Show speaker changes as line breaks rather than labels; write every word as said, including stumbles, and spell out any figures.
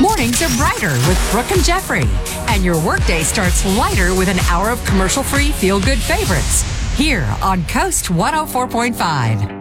Mornings are brighter with Brooke and Jeffrey. And your workday starts lighter with an hour of commercial-free feel-good favorites. Here on Coast one oh four point five.